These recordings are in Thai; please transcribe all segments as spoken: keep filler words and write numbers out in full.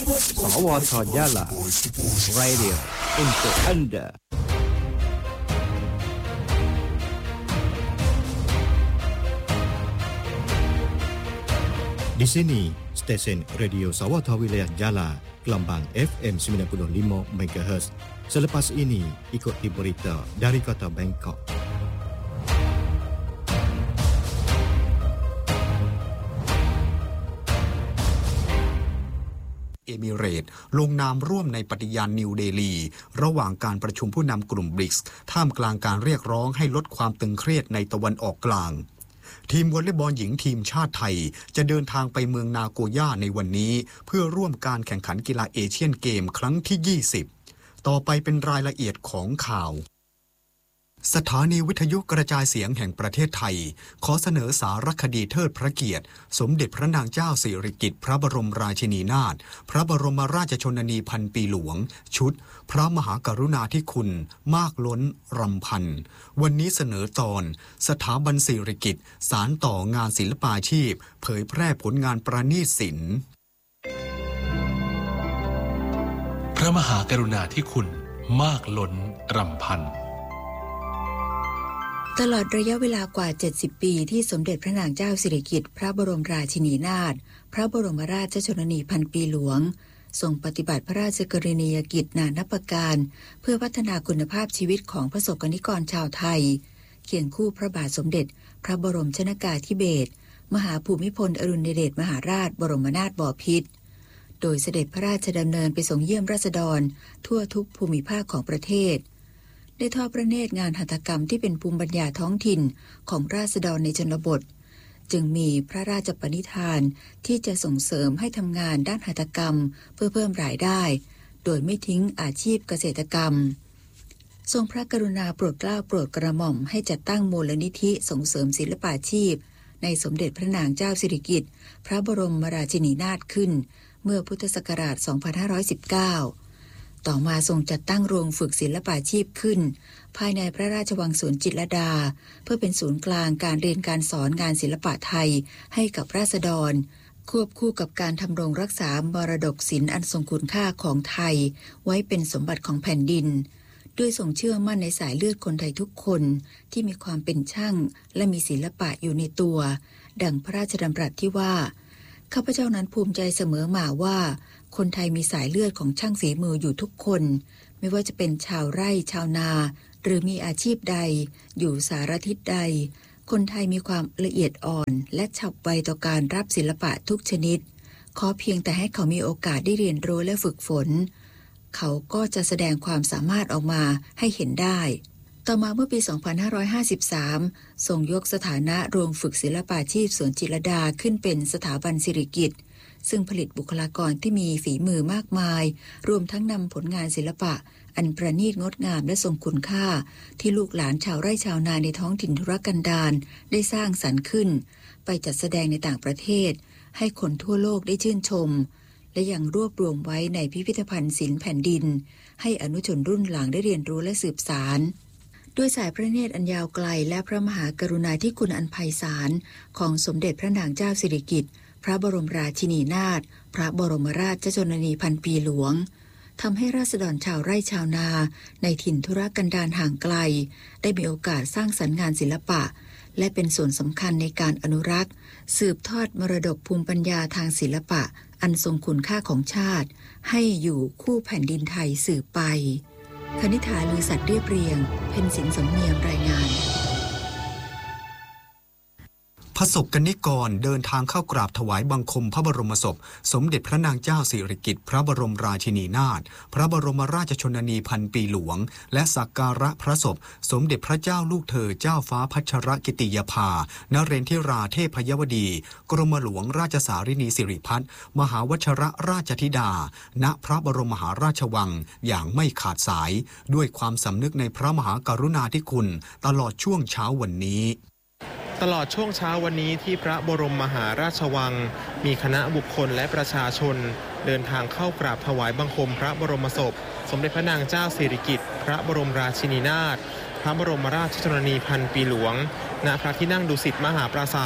สวทยะลา Radio untuk Anda. Di sini stesen Radio Sawata Wilayah Jala, Gelambang F M sembilan puluh lima megahertz. Selepas ini ikuti berita dari kota Bangkok. เอมิเรตส์ลงนามร่วมในปฏิญาณนิวเดลีระหว่างการประชุมผู้นำกลุ่มบริกส์ท่ามกลางการเรียกร้องให้ลดความตึงเครียดในตะวันออกกลางทีมวอลเลย์บอลหญิงทีมชาติไทยจะเดินทางไปเมืองนาโกย่าในวันนี้เพื่อร่วมการแข่งขันกีฬาเอเชียนเกมครั้งที่ยี่สิบต่อไปเป็นรายละเอียดของข่าวสถานีวิทยุกระจายเสียงแห่งประเทศไทยขอเสนอสารคดีเทิดพระเกียรติสมเด็จพระนางเจ้าสิริกิติ์พระบรมราชินีนาถพระบรมราชชนนีพันปีหลวงชุดพระมหากรุณาธิคุณมากล้นรำพันวันนี้เสนอตอนสถาบันสิริกิติ์สานต่องานศิลปาชีพเผยแพร่ผลงานประณีตศิลป์พระมหากรุณาธิคุณมากล้นรำพันตลอดระยะเวลากว่าเจ็ดสิบปีที่สมเด็จพระนางเจ้าสิริกิติ์พระบรมราชินีนาถพระบรมราชชนนีพันปีหลวงทรงปฏิบัติพระราชกรณียกิจนานับประการเพื่อพัฒนาคุณภาพชีวิตของประสบกนิกรชาวไทยเคียงคู่พระบาทสมเด็จพระบรมชนกาธิเบศรมหาภูมิพลอดุลยเดชมหาราชบรมนาถบพิตรโดยเสด็จพระราชดำเนินไปทรงเยี่ยมราษฎรทั่วทุกภูมิภาคของประเทศได้ทอดพระเนตรงานหัตถกรรมที่เป็นภูมิปัญญาท้องถิ่นของราษฎรในชนบทจึงมีพระราชปณิธานที่จะส่งเสริมให้ทำงานด้านหัตถกรรมเพื่อเพิ่มรายได้โดยไม่ทิ้งอาชีพเกษตรกรรมทรงพระกรุณาโปรดเกล้าโปรดกระหม่อมให้จัดตั้งมูลนิธิส่งเสริมศิลปาชีพในสมเด็จพระนางเจ้าสิริกิติ์พระบรมราชินีนาถขึ้นเมื่อพุทธศักราชสองพันห้าร้อยสิบเก้าต่อมาทรงจัดตั้งโรงฝึกศิลปาชีพขึ้นภายในพระราชวังสวนจิตรลดาเพื่อเป็นศูนย์กลางการเรียนการสอนงานศิลปะไทยให้กับราษฎรควบคู่กับการทำรงรักษามรดกศิลป์อันทรงคุณค่าของไทยไว้เป็นสมบัติของแผ่นดินด้วยทรงเชื่อมั่นในสายเลือดคนไทยทุกคนที่มีความเป็นช่างและมีศิลปะอยู่ในตัวดังพระราชดำรัสที่ว่าข้าพเจ้านั้นภูมิใจเสมอมาว่าคนไทยมีสายเลือดของช่างฝีมืออยู่ทุกคนไม่ว่าจะเป็นชาวไร่ชาวนาหรือมีอาชีพใดอยู่สารทิศใดคนไทยมีความละเอียดอ่อนและฉับไวต่อการรับศิลปะทุกชนิดขอเพียงแต่ให้เขามีโอกาสได้เรียนรู้และฝึกฝนเขาก็จะแสดงความสามารถออกมาให้เห็นได้ต่อมาเมื่อปี สองพันห้าร้อยห้าสิบสาม ทรงยกสถานะโรงฝึกศิลปาชีพสวนจิตรลดาขึ้นเป็นสถาบันสิริกิติ์ซึ่งผลิตบุคลากรที่มีฝีมือมากมายรวมทั้งนำผลงานศิลปะอันประณีตงดงามและทรงคุณค่าที่ลูกหลานชาวไร่ชาวนาในท้องถิ่นทุรกันดารได้สร้างสรรค์ขึ้นไปจัดแสดงในต่างประเทศให้คนทั่วโลกได้ชื่นชมและยังรวบรวมไว้ในพิพิธภัณฑ์ศิลป์แผ่นดินให้อนุชนรุ่นหลังได้เรียนรู้และสืบสานด้วยสายพระเนตรอันยาวไกลและพระมหากรุณาธิคุณอันไพศาลของสมเด็จพระนางเจ้าสิริกิติ์พระบรมราชินีนาถพระบรมราชชนนีพันปีหลวงทำให้ราษฎรชาวไร่ชาวนาในถิ่นทุรกันดารห่างไกลได้มีโอกาสสร้างสรรค์งานศิลปะและเป็นส่วนสำคัญในการอนุรักษ์สืบทอดมรดกภูมิปัญญาทางศิลปะอันทรงคุณค่าของชาติให้อยู่คู่แผ่นดินไทยสืบไปคณิษฐาลือสัตว์เรียบเรียงเพ็ญศิลป์สำเนียมรายงานพระสกนิกรเดินทางเข้ากราบถวายบังคมพระบรมศพสมเด็จพระนางเจ้าสิริกิติ์พระบรมราชินีนาถพระบรมราชชนนีพันปีหลวงและสักการะพระศพสมเด็จพระเจ้าลูกเธอเจ้าฟ้าพัชรกิติยภานเรนทิราเทพยวดีกรมหลวงราชสารินีสิริพัฒน์มหาวชรราชธิดาณพระบรมมหาราชวังอย่างไม่ขาดสายด้วยความสำนึกในพระมหากรุณาธิคุณตลอดช่วงเช้าวันนี้ตลอดช่วงเช้าวันนี้ที่พระบรมมหาราชวังมีคณะบุคคลและประชาชนเดินทางเข้ากราบถวายบังคมพระบรมศพสมเด็จพระนางเจ้าสิริกิติ์พระบรมราชินีนาถพระบรมราชชนนีพันปีหลวงณพระที่นั่งดุสิตมหาปราสาท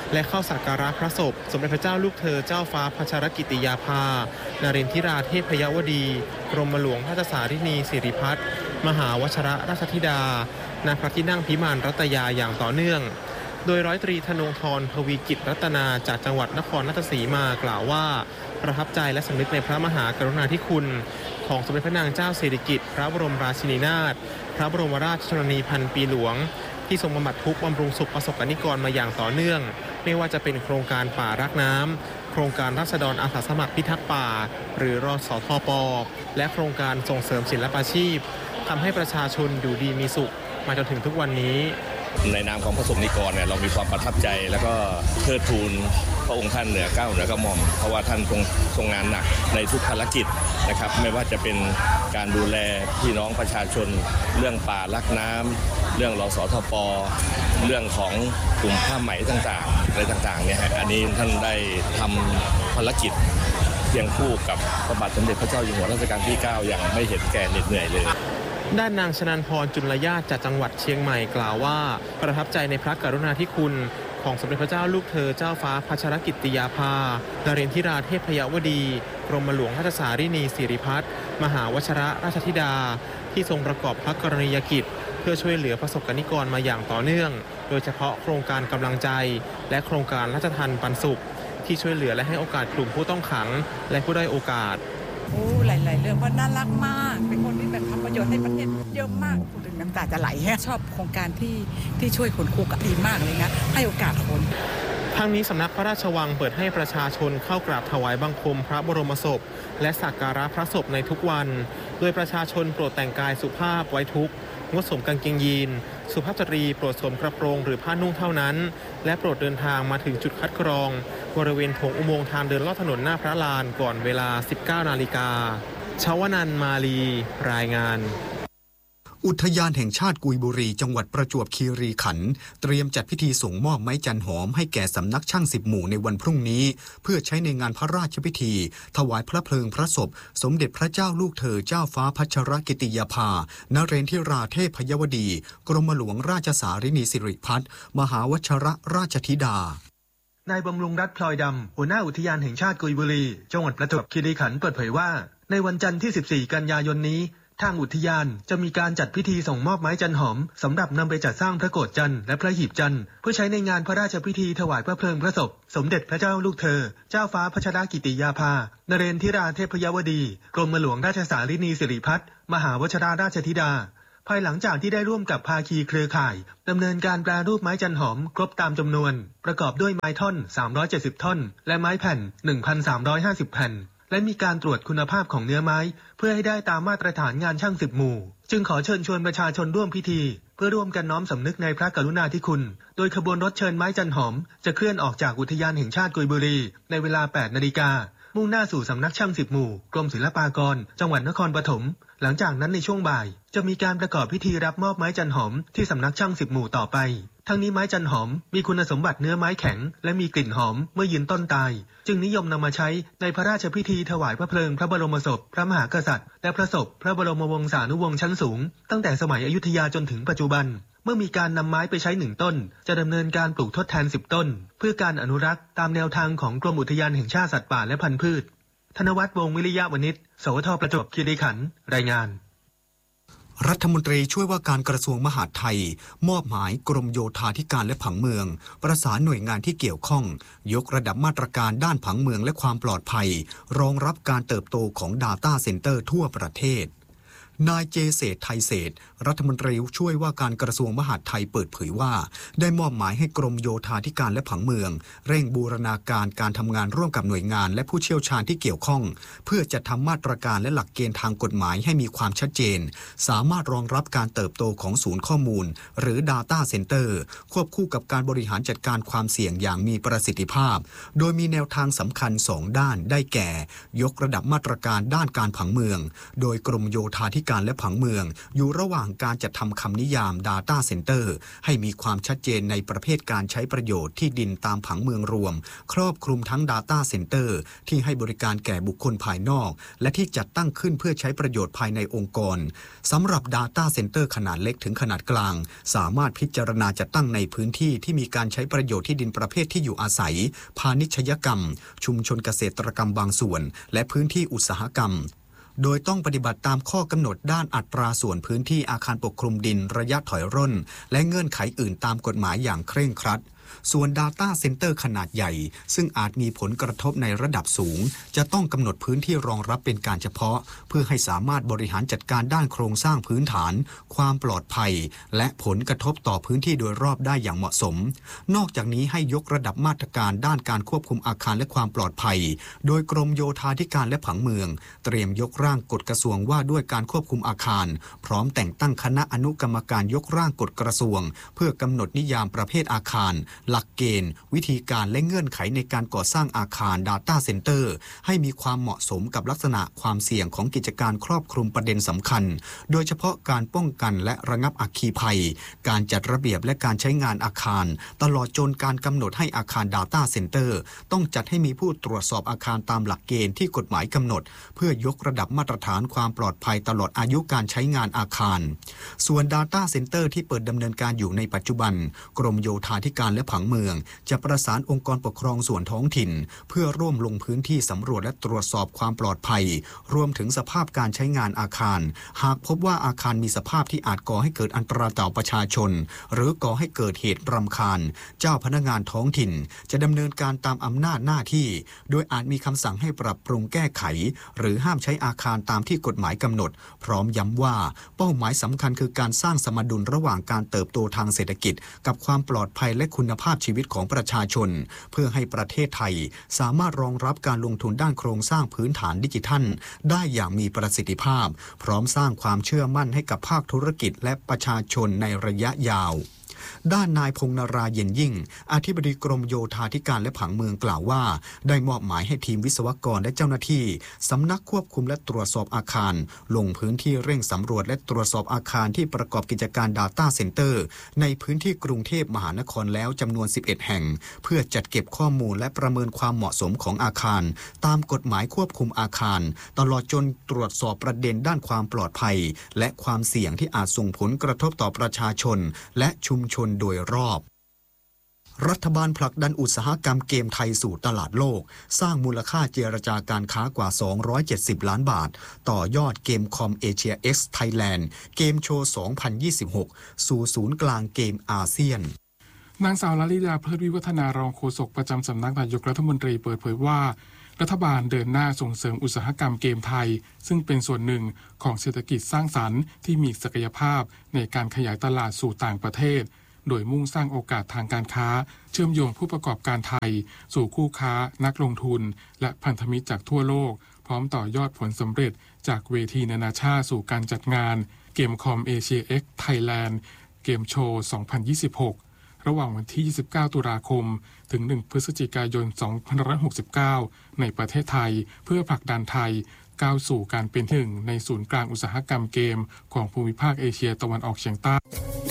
และเข้าสักการะพระศพสมเด็จพระเจ้าลูกเธอเจ้าฟ้าพัชรกิติยาภานเรนทิราเทพยวดีกรมหลวงราชสารินีสิริพัฒน์มหาวชรราชธิดาณพระที่นั่งพิมานรัตยาอย่างต่อเนื่องโดยร้อยตรีธนงธรทวีกิจรัตนาจากจังหวัดนครราชสีมากล่าวว่าประทับใจและสำนึกในพระมหากรุณาธิคุณของสมเด็จพระนางเจ้าสิริกิติ์พระบรมราชินีนาถพระบรมราชชนนีพันปีหลวงที่ทรงบำบัดทุกข์บำรุงสุขประสบกนิกรมาอย่างต่อเนื่องไม่ว่าจะเป็นโครงการป่ารักน้ำโครงการราษฎรอาสาสมัครพิทักษ์ป่าหรือรสทป.และโครงการส่งเสริมศิลปาชีพทำให้ประชาชนอยู่ดีมีสุขมาจนถึงทุกวันนี้ในนามของพระสงฆ์นิกรเนี่ยเรามีความประทับใจแล้วก็เทิดทูนพระองค์ท่านเหนือเก้าเหนือกระหม่อมเพราะว่าท่านทรงทรงงานหนักในทุกภารกิจนะครับไม่ว่าจะเป็นการดูแลพี่น้องประชาชนเรื่องป่ารักน้ำเรื่องรสทป.เรื่องของกลุ่มผ้าไหมต่างๆอะไรต่างๆเนี่ยอันนี้ท่านได้ทำภารกิจเคียงคู่กับพระบาทสมเด็จพระเจ้าอยู่หัวรัชกาลที่เก้าอย่างไม่เห็นแก่เหน็ดเหนื่อยเลยด้านนางชนันพรจุลญาติจากจังหวัดเชียงใหม่กล่าวว่าประทับใจในพระกรุณาธิคุณของสมเด็จพระเจ้าลูกเธอเจ้าฟ้าพัชรกิติยาภานเรนทิราเทพยวดีกรมหลวงราชสารินีสิริพัฒน์มหาวชรราชธิดาที่ทรงประกอบพระกรณียกิจเพื่อช่วยเหลือประสบกนิกรมาอย่างต่อเนื่องโดยเฉพาะโครงการกำลังใจและโครงการราชทัณฑ์ปันสุขที่ช่วยเหลือและให้โอกาสกลุ่มผู้ต้องขังและผู้ด้อยโอกาสโอ้หลายๆเรื่องว่าน่ารักมากเป็นคนที่แบบทำประโยชน์ให้ประเทศเยอะมากพูดถึงน้ำตาจะไหลชอบโครงการที่ที่ช่วยคนคุกดีมากเลยนะให้โอกาสคนทั้งนี้สำนักพระราชวังเปิดให้ประชาชนเข้ากราบถวายบังคมพระบรมศพและสักการะพระศพในทุกวันโดยประชาชนโปรดแต่งกายสุภาพไว้ทุกข์งดสวมกางเกงยีนสุภาพสตรีโปรดสวมกระโปรงหรือผ้านุ่งเท่านั้นและโปรดเดินทางมาถึงจุดคัดกรองบริเวณโถงอุโมงค์ทางเดินลอดถนนหน้าพระลานก่อนเวลา สิบเก้านาฬิกา ชวนันท์ มาลีรายงานอุทยานแห่งชาติกุยบุรีจังหวัดประจวบคีรีขันธ์เตรียมจัดพิธีส่งมอบไม้จันหอมให้แก่สำนักช่างสิบหมู่ในวันพรุ่งนี้เพื่อใช้ในงานพระราชพิธีถวายพระเพลิงพระศพสมเด็จพระเจ้าลูกเธอเจ้าฟ้าพัชรกิติยาภานเรนทิราเทพยวดีกรมหลวงราชสารินีสิริพัฒน์มหาวชรราชธิดานายบำรุงรัตน์พลอยดำหัวหน้าอุทยานแห่งชาติกุยบุรีจังหวัดประจวบคีรีขันธ์เปิดเผยว่าในวันจันทร์ที่สิบสี่กันยายนนี้ทางอุทยานจะมีการจัดพิธีส่งมอบไม้จันหอมสำหรับนำไปจัดสร้างพระโกฐจันทร์และพระหีบจันทร์เพื่อใช้ในงานพระราชพิธีถวายพระเพลิงพระศพสมเด็จพระเจ้าลูกเธอเจ้าฟ้าพัชรกิติยาภานเรนทิราเทพยวดีกรมหลวงราชสารินีสิริพัฒน์มหาวชรราชธิดาภายหลังจากที่ได้ร่วมกับภาคีเครือข่ายดำเนินการแปรรูปไม้จันหอมครบตามจำนวนประกอบด้วยไม้ท่อนสามร้อยเจ็ดสิบท่อนและไม้แผ่น หนึ่งพันสามร้อยห้าสิบ แผ่นและมีการตรวจคุณภาพของเนื้อไม้เพื่อให้ได้ตามมาตรฐานงานช่างสิบหมู่จึงขอเชิญชวนประชาชนร่วมพิธีเพื่อร่วมกันน้อมสำนึกในพระกรุณาธิคุณโดยขบวนรถเชิญไม้จันหอมจะเคลื่อนออกจากอุทยานแห่งชาติกุยบุรีในเวลา แปดนาฬิกามุ่งหน้าสู่สำนักช่างสิบหมู่กรมศิลปากรจังหวัดนครปฐมหลังจากนั้นในช่วงบ่ายจะมีการประกอบพิธีรับมอบไม้จันหอมที่สำนักช่างสิบหมู่ต่อไปทั้งนี้ไม้จันหอมมีคุณสมบัติเนื้อไม้แข็งและมีกลิ่นหอมเมื่อยืนต้นตายจึงนิยมนำมาใช้ในพระราชพิธีถวายพระเพลิงพระบรมศพพระมหากษัตริย์และพระศพพระบรมวงศานุวงศ์ชั้นสูงตั้งแต่สมัยอยุธยาจนถึงปัจจุบันเมื่อมีการนำไม้ไปใช้หนึ่งต้นจะดำเนินการปลูกทดแทนสิบต้นเพื่อการอนุรักษ์ตามแนวทางของกรมอุทยานแห่งชาติสัตว์ป่าและพันธุ์พืชธนวัฒน์วงศ์วิริยะวณิชสวทประจวบคีรีขันธ์รายงานรัฐมนตรีช่วยว่าการกระทรวงมหาดไทยมอบหมายกรมโยธาธิการและผังเมืองประสานหน่วยงานที่เกี่ยวข้องยกระดับมาตรการด้านผังเมืองและความปลอดภัยรองรับการเติบโตของ Data Center ทั่วประเทศนายเจเศรษฐ์ไทยเศรษฐ์รัฐมนตรีช่วยว่าการกระทรวงมหาดไทยเปิดเผยว่าได้มอบหมายให้กรมโยธาธิการและผังเมืองเร่งบูรณาการการทำงานร่วมกับหน่วยงานและผู้เชี่ยวชาญที่เกี่ยวข้องเพื่อจัดทำมาตรการและหลักเกณฑ์ทางกฎหมายให้มีความชัดเจนสามารถรองรับการเติบโตของศูนย์ข้อมูลหรือ Data Center ควบคู่กับการบริหารจัดการความเสี่ยงอย่างมีประสิทธิภาพโดยมีแนวทางสำคัญสองด้านได้แก่ยกระดับมาตรการด้านการผังเมืองโดยกรมโยธาธิการและผังเมืองอยู่ระหว่างการจัดทำคำนิยาม Data Center ให้มีความชัดเจนในประเภทการใช้ประโยชน์ที่ดินตามผังเมืองรวมครอบคลุมทั้ง Data Center ที่ให้บริการแก่บุคคลภายนอกและที่จัดตั้งขึ้นเพื่อใช้ประโยชน์ภายในองค์กรสำหรับ Data Center ขนาดเล็กถึงขนาดกลางสามารถพิจารณาจัดตั้งในพื้นที่ที่มีการใช้ประโยชน์ที่ดินประเภทที่อยู่อาศัยพาณิชยกรรมชุมชนเกษตรกรรมบางส่วนและพื้นที่อุตสาหกรรมโดยต้องปฏิบัติตามข้อกำหนดด้านอัตราส่วนพื้นที่อาคารปกคลุมดินระยะถอยร่นและเงื่อนไขอื่นตามกฎหมายอย่างเคร่งครัดส่วน Data Center ขนาดใหญ่ซึ่งอาจมีผลกระทบในระดับสูงจะต้องกำหนดพื้นที่รองรับเป็นการเฉพาะเพื่อให้สามารถบริหารจัดการด้านโครงสร้างพื้นฐานความปลอดภัยและผลกระทบต่อพื้นที่โดยรอบได้อย่างเหมาะสมนอกจากนี้ให้ยกระดับมาตรการด้านการควบคุมอาคารและความปลอดภัยโดยกรมโยธาธิการและผังเมืองเตรียมยกร่างกฎกระทรวงว่าด้วยการควบคุมอาคารพร้อมแต่งตั้งคณะอนุกรรมการยกร่างกฎกระทรวงเพื่อกำหนดนิยามประเภทอาคารหลักเกณฑ์วิธีการและเงื่อนไขในการก่อสร้างอาคาร Data Center ให้มีความเหมาะสมกับลักษณะความเสี่ยงของกิจการครอบคลุมประเด็นสำคัญโดยเฉพาะการป้องกันและระงับอัคคีภัยการจัดระเบียบและการใช้งานอาคารตลอดจนการกำหนดให้อาคาร Data Center ต้องจัดให้มีผู้ตรวจสอบอาคารตามหลักเกณฑ์ที่กฎหมายกำหนดเพื่อยกระดับมาตรฐานความปลอดภัยตลอดอายุการใช้งานอาคารส่วน Data Center ที่เปิดดำเนินการอยู่ในปัจจุบันกรมโยธาธิการและผังเมืองจะประสานองค์กรปกครองส่วนท้องถิ่นเพื่อร่วมลงพื้นที่สำรวจและตรวจสอบความปลอดภัยรวมถึงสภาพการใช้งานอาคารหากพบว่าอาคารมีสภาพที่อาจก่อให้เกิดอันตรายต่อประชาชนหรือก่อให้เกิดเหตุรำคาญเจ้าพนักงานท้องถิ่นจะดำเนินการตามอำนาจหน้าที่โดยอาจมีคำสั่งให้ปรับปรุงแก้ไขหรือห้ามใช้อาคารตามที่กฎหมายกำหนดพร้อมย้ำว่าเป้าหมายสำคัญคือการสร้างสมดุลระหว่างการเติบโตทางเศรษฐกิจกับความปลอดภัยและคุณภาพชีวิตของประชาชนเพื่อให้ประเทศไทยสามารถรองรับการลงทุนด้านโครงสร้างพื้นฐานดิจิทัลได้อย่างมีประสิทธิภาพพร้อมสร้างความเชื่อมั่นให้กับภาคธุรกิจและประชาชนในระยะยาวด้านนายพงษ์นราเย็นยิ่งอธิบดีกรมโยธาธิการและผังเมืองกล่าวว่าได้มอบหมายให้ทีมวิศวกรและเจ้าหน้าที่สำนักควบคุมและตรวจสอบอาคารลงพื้นที่เร่งสำรวจและตรวจสอบอาคารที่ประกอบกิจการ Data Center ในพื้นที่กรุงเทพมหานครแล้วจำนวนสิบเอ็ดแห่งเพื่อจัดเก็บข้อมูลและประเมินความเหมาะสมของอาคารตามกฎหมายควบคุมอาคารตลอดจนตรวจสอบประเด็นด้านความปลอดภัยและความเสี่ยงที่อาจส่งผลกระทบต่อประชาชนและชุมชนโดยรอบรัฐบาลผลักดันอุตสาหกรรมเกมไทยสู่ตลาดโลกสร้างมูลค่าเจรจาการค้ากว่าสองร้อยเจ็ดสิบล้านบาทต่อยอดเกมคอมเอเชีย X Thailand เกมโชว์ สองพันยี่สิบหก สู่ศูนย์กลางเกมอาเซียนนางสาวลลิดาเพลิดวิวัฒนารองโฆษกประจำสำนักนายกรัฐมนตรีเปิดเผยว่ารัฐบาลเดินหน้าส่งเสริมอุตสาหกรรมเกมไทยซึ่งเป็นส่วนหนึ่งของเศรษฐกิจสร้างสรรค์ที่มีศักยภาพในการขยายตลาดสู่ต่างประเทศโดยมุ่งสร้างโอกาสทางการค้าเชื่อมโยงผู้ประกอบการไทยสู่คู่ค้านักลงทุนและพันธมิตรจากทั่วโลกพร้อมต่อยอดผลสำเร็จจากเวทีนานาชาติสู่การจัดงานเกมคอมเอเชีย X Thailand เกมโชว์ สองพันยี่สิบหก ระหว่างวันที่ยี่สิบเก้าตุลาคมถึงหนึ่งพฤศจิกายนสองพันห้าร้อยหกสิบเก้าในประเทศไทยเพื่อผลักดันไทยก้าวสู่การเป็นหนึ่งในศูนย์กลางอุตสาหกรรมเกมของภูมิภาคเอเชียตะวันออกเฉียงใต้